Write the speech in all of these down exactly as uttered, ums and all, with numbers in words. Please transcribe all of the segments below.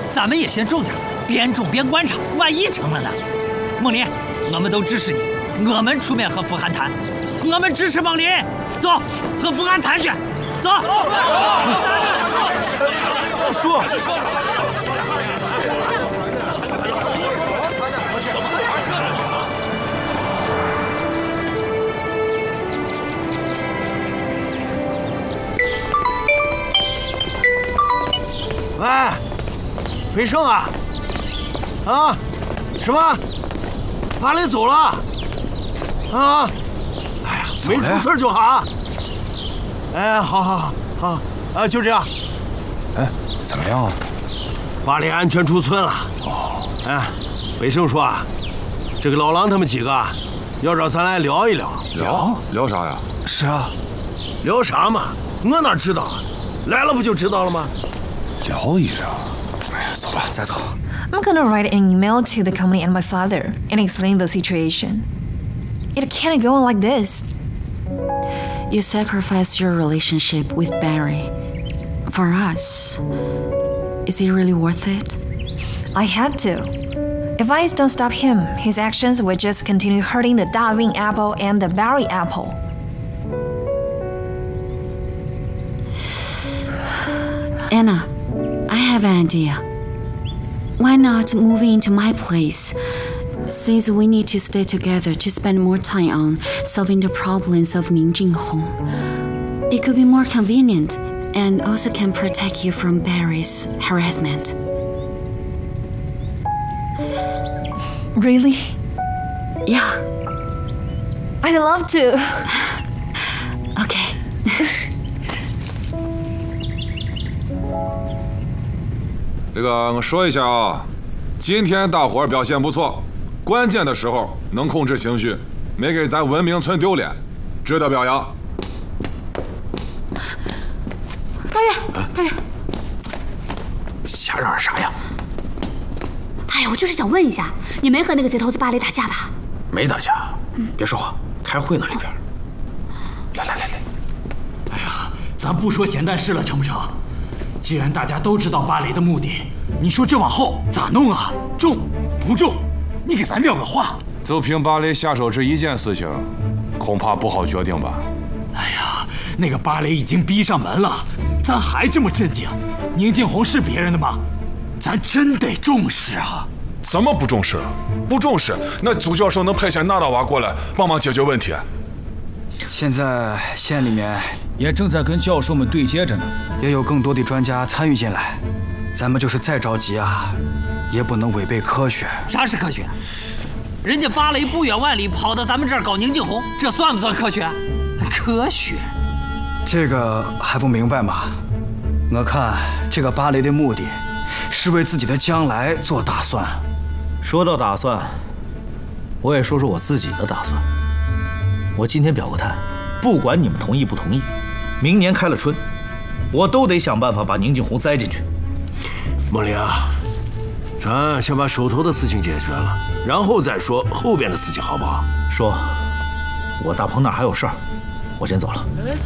咱们也先种点，边种边观察，万一成了呢？孟林，我们都支持你，我们出面和福汉谈，我们支持孟林，走，和福汉谈去，走。 说。 喂，北胜啊，啊，什么？巴雷走了？啊？哎呀，没出事就好啊。哎，好好好好，啊，就这样。 哎，怎么样啊？ 巴雷安全出村了。哦。哎，北胜说啊，这个老狼他们几个要找咱来聊一聊。 聊聊啥呀？是啊， 聊啥嘛？我哪知道啊？来了不就知道了吗？ 聊一聊，哎呀，走吧，再走。 I'm gonna write an email to the company and my father and explain the situation. It can't go on like this. You sacrificed your relationship with Barry. For us, is it really worth it? I had to. If I don't stop him, his actions would just continue hurting the Dawing apple and the Barry apple. Anna. I have an idea. Why not move into my place? Since we need to stay together to spend more time on solving the problems of Ning Jinghong, it could be more convenient and also can protect you from Barry's harassment. Really? Yeah. I'd love to. Okay. 这个我说一下啊，今天大伙儿表现不错，关键的时候能控制情绪，没给咱文明村丢脸，值得表扬。 大月，大月， 瞎嚷嚷啥呀？ 哎呀，我就是想问一下，你没和那个贼头子巴雷打架吧？ 没打架，别说话，开会呢里边。来来来来， 哎呀，咱不说闲淡事了，成不成？ 既然大家都知道巴雷的目的，你说这往后咋弄啊？中不中？你给咱撂个话。 就凭巴雷下手这一件事情，恐怕不好决定吧。 哎呀，那个巴雷已经逼上门了，咱还这么镇静？宁静红是别人的吗？咱真得重视啊！ 怎么不重视？不重视，那祖教授能派遣纳达瓦过来帮忙解决问题。 现在县里面也正在跟教授们对接着呢， 也有更多的专家参与进来。咱们就是再着急啊，也不能违背科学。 啥是科学？人家巴雷不远万里跑到咱们这儿搞宁静红，这算不算科学？科学？ 这个还不明白吗？我看这个巴雷的目的，是为自己的将来做打算。 说到打算，我也说说我自己的打算。我今天表个态。 不管你们同意不同意，明年开了春，我都得想办法把宁静红栽进去。 孟林啊，咱先把手头的事情解决了，然后再说后边的事情，好不好？ 说，我大鹏那儿还有事儿，我先走了。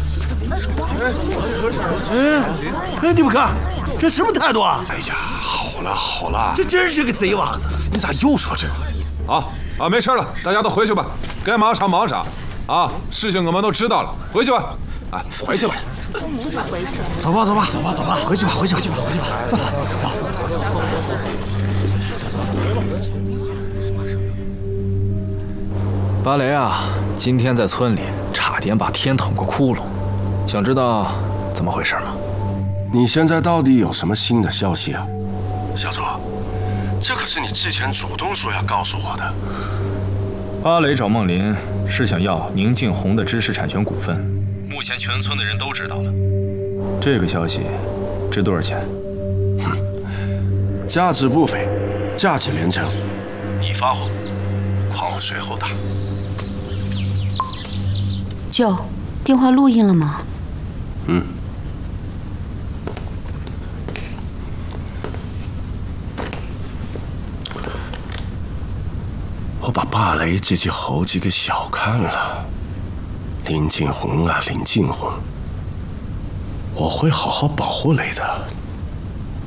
哎哎，你们看，这什么态度啊？ 哎呀，好了好了， 这真是个贼娃子！ 你咋又说这个？啊啊，没事了，大家都回去吧，该忙啥忙啥。 啊，事情我们都知道了，回去吧。啊，回去吧。 走吧，走吧， 走吧，走吧，回去吧，回去吧，回去吧，回去吧，走吧，走。 巴雷啊，今天在村里差点把天捅个窟窿，想知道怎么回事吗？ 你现在到底有什么新的消息啊，小左？这可是你之前主动说要告诉我的。 巴雷找孟林是想要宁静红的知识产权股份，目前全村的人都知道了。这个消息值多少钱？ 哼，价值不菲，价值连城。你发货，款我随后打。 舅，电话录音了吗？ 嗯。 我把巴雷这只猴子给小看了，林静红啊，林静红，我会好好保护雷的。